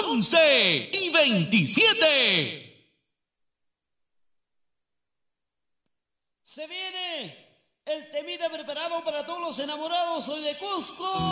11:27. Se viene el temita preparado para todos los enamorados hoy de Cusco.